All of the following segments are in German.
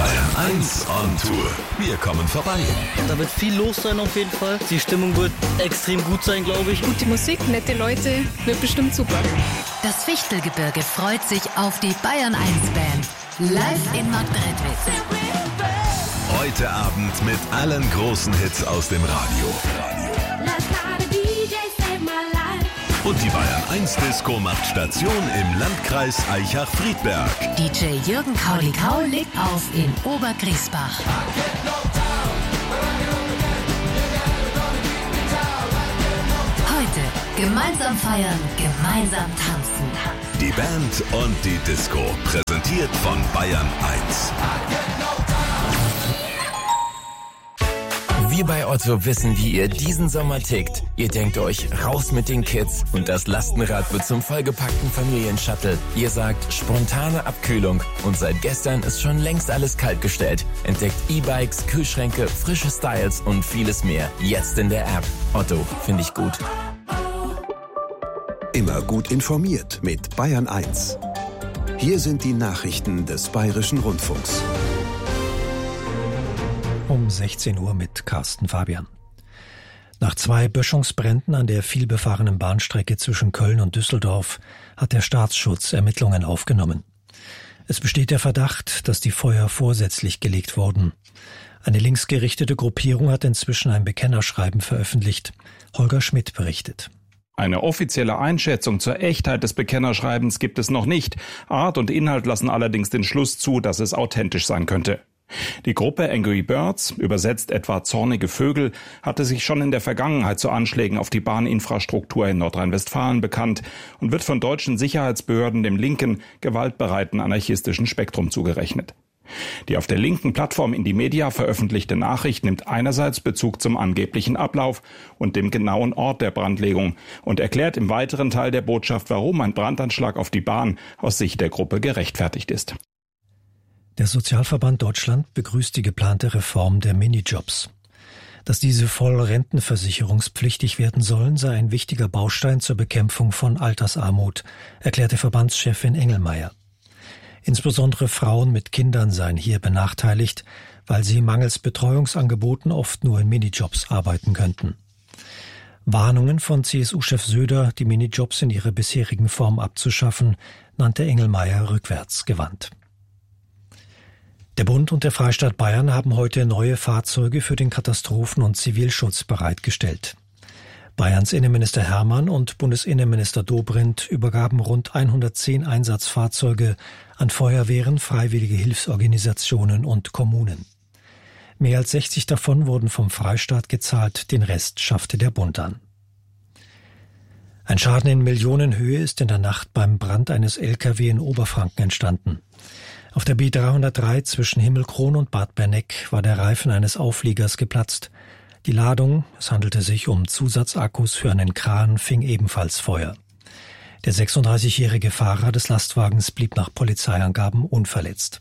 Bayern 1 on Tour. Wir kommen vorbei. Da wird viel los sein auf jeden Fall. Die Stimmung wird extrem gut sein, glaube ich. Gute Musik, nette Leute, wird bestimmt super. Das Fichtelgebirge freut sich auf die Bayern 1 Band. Live in Marktredwitz. Heute Abend mit allen großen Hits aus dem Radio. Und die Bayern 1 Disco macht Station im Landkreis Aichach-Friedberg. DJ Jürgen Kaulikau legt auf in Obergriesbach. Heute gemeinsam feiern, gemeinsam tanzen. Die Band und die Disco, präsentiert von Bayern 1. Wir bei Otto wissen, wie ihr diesen Sommer tickt. Ihr denkt euch, raus mit den Kids und das Lastenrad wird zum vollgepackten Familienshuttle. Ihr sagt, spontane Abkühlung und seit gestern ist schon längst alles kaltgestellt. Entdeckt E-Bikes, Kühlschränke, frische Styles und vieles mehr. Jetzt in der App. Otto, finde ich gut. Immer gut informiert mit Bayern 1. Hier sind die Nachrichten des Bayerischen Rundfunks. Um 16 Uhr mit Carsten Fabian. Nach 2 Böschungsbränden an der vielbefahrenen Bahnstrecke zwischen Köln und Düsseldorf hat der Staatsschutz Ermittlungen aufgenommen. Es besteht der Verdacht, dass die Feuer vorsätzlich gelegt wurden. Eine linksgerichtete Gruppierung hat inzwischen ein Bekennerschreiben veröffentlicht. Holger Schmidt berichtet. Eine offizielle Einschätzung zur Echtheit des Bekennerschreibens gibt es noch nicht. Art und Inhalt lassen allerdings den Schluss zu, dass es authentisch sein könnte. Die Gruppe Angry Birds, übersetzt etwa zornige Vögel, hatte sich schon in der Vergangenheit zu Anschlägen auf die Bahninfrastruktur in Nordrhein-Westfalen bekannt und wird von deutschen Sicherheitsbehörden dem linken, gewaltbereiten anarchistischen Spektrum zugerechnet. Die auf der linken Plattform Indymedia veröffentlichte Nachricht nimmt einerseits Bezug zum angeblichen Ablauf und dem genauen Ort der Brandlegung und erklärt im weiteren Teil der Botschaft, warum ein Brandanschlag auf die Bahn aus Sicht der Gruppe gerechtfertigt ist. Der Sozialverband Deutschland begrüßt die geplante Reform der Minijobs. Dass diese voll rentenversicherungspflichtig werden sollen, sei ein wichtiger Baustein zur Bekämpfung von Altersarmut, erklärte Verbandschefin Engelmeier. Insbesondere Frauen mit Kindern seien hier benachteiligt, weil sie mangels Betreuungsangeboten oft nur in Minijobs arbeiten könnten. Warnungen von CSU-Chef Söder, die Minijobs in ihrer bisherigen Form abzuschaffen, nannte Engelmeier rückwärtsgewandt. Der Bund und der Freistaat Bayern haben heute neue Fahrzeuge für den Katastrophen- und Zivilschutz bereitgestellt. Bayerns Innenminister Hermann und Bundesinnenminister Dobrindt übergaben rund 110 Einsatzfahrzeuge an Feuerwehren, freiwillige Hilfsorganisationen und Kommunen. Mehr als 60 davon wurden vom Freistaat gezahlt, den Rest schaffte der Bund an. Ein Schaden in Millionenhöhe ist in der Nacht beim Brand eines LKW in Oberfranken entstanden. Auf der B303 zwischen Himmelkron und Bad Berneck war der Reifen eines Aufliegers geplatzt. Die Ladung, es handelte sich um Zusatzakkus für einen Kran, fing ebenfalls Feuer. Der 36-jährige Fahrer des Lastwagens blieb nach Polizeiangaben unverletzt.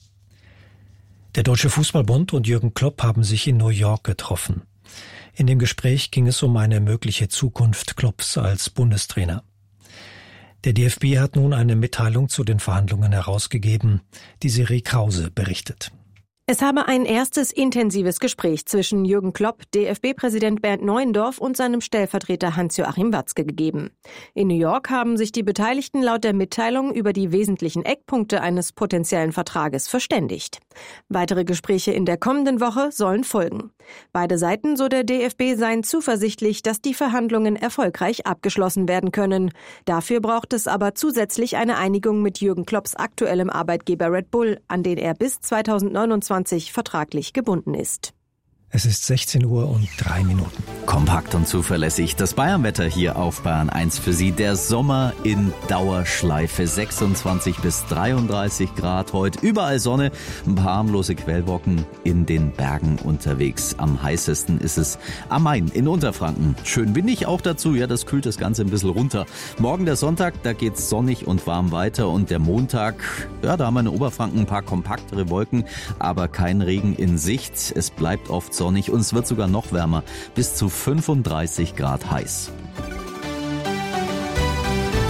Der Deutsche Fußballbund und Jürgen Klopp haben sich in New York getroffen. In dem Gespräch ging es um eine mögliche Zukunft Klopps als Bundestrainer. Der DFB hat nun eine Mitteilung zu den Verhandlungen herausgegeben, die Siri Krause berichtet. Es habe ein erstes intensives Gespräch zwischen Jürgen Klopp, DFB-Präsident Bernd Neuendorf und seinem Stellvertreter Hans-Joachim Watzke gegeben. In New York haben sich die Beteiligten laut der Mitteilung über die wesentlichen Eckpunkte eines potenziellen Vertrages verständigt. Weitere Gespräche in der kommenden Woche sollen folgen. Beide Seiten, so der DFB, seien zuversichtlich, dass die Verhandlungen erfolgreich abgeschlossen werden können. Dafür braucht es aber zusätzlich eine Einigung mit Jürgen Klopps aktuellem Arbeitgeber Red Bull, an den er bis 2029 vertraglich gebunden ist. Es ist 16 Uhr und 3 Minuten. Kompakt und zuverlässig. Das Bayernwetter hier auf Bayern 1 für Sie. Der Sommer in Dauerschleife. 26 bis 33 Grad heute. Überall Sonne. Ein paar harmlose Quellwolken in den Bergen unterwegs. Am heißesten ist es am Main in Unterfranken. Schön windig auch dazu. Ja, das kühlt das Ganze ein bisschen runter. Morgen der Sonntag, da geht's sonnig und warm weiter. Und der Montag, ja, da haben wir in Oberfranken ein paar kompaktere Wolken, aber kein Regen in Sicht. Es bleibt oft sonnig und es wird sogar noch wärmer, bis zu 35 Grad heiß.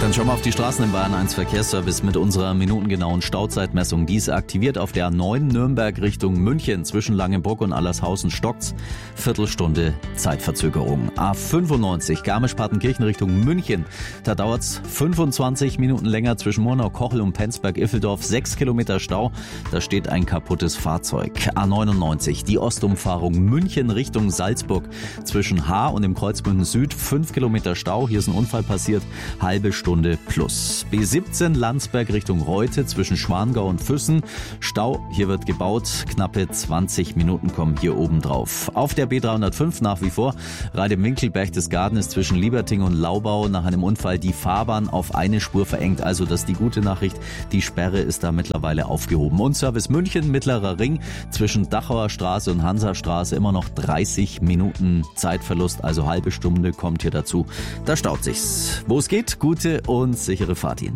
Dann schauen wir auf die Straßen im Bayern 1 Verkehrsservice mit unserer minutengenauen Stauzeitmessung. Die ist aktiviert auf der A9 Nürnberg Richtung München. Zwischen Langenbruck und Allershausen stockt's. Viertelstunde Zeitverzögerung. A95 Garmisch-Partenkirchen Richtung München. Da dauert's 25 Minuten länger zwischen Murnau-Kochel und Penzberg-Iffeldorf. 6 Kilometer Stau. Da steht ein kaputtes Fahrzeug. A99 die Ostumfahrung München Richtung Salzburg. Zwischen Haar und dem Kreuzmünchen Süd 5 Kilometer Stau. Hier ist ein Unfall passiert. Halbe Stunde plus. B17 Landsberg Richtung Reute zwischen Schwangau und Füssen. Stau, hier wird gebaut. Knappe 20 Minuten kommen hier oben drauf. Auf der B305 nach wie vor Reidem-Winkel Berchtesgaden ist zwischen Lieberting und Laubau nach einem Unfall die Fahrbahn auf eine Spur verengt. Also das ist die gute Nachricht. Die Sperre ist da mittlerweile aufgehoben. Und Service München, Mittlerer Ring zwischen Dachauer Straße und Hansastraße immer noch 30 Minuten Zeitverlust. Also halbe Stunde kommt hier dazu. Da staut sich's. Wo es geht, gute und sichere Fahrt Ihnen.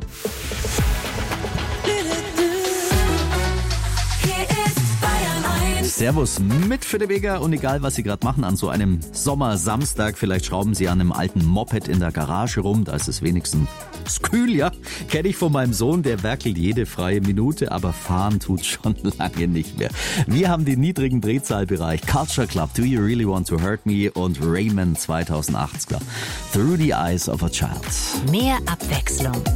Servus mit Philipp Eger und egal, was Sie gerade machen an so einem Sommersamstag, vielleicht schrauben Sie an einem alten Moped in der Garage rum, da ist es wenigstens kühl, ja. Kenne ich von meinem Sohn, der werkelt jede freie Minute, aber fahren tut schon lange nicht mehr. Wir haben den niedrigen Drehzahlbereich Culture Club, Do You Really Want to Hurt Me und Raymond 2080er, Through the Eyes of a Child. Mehr Abwechslung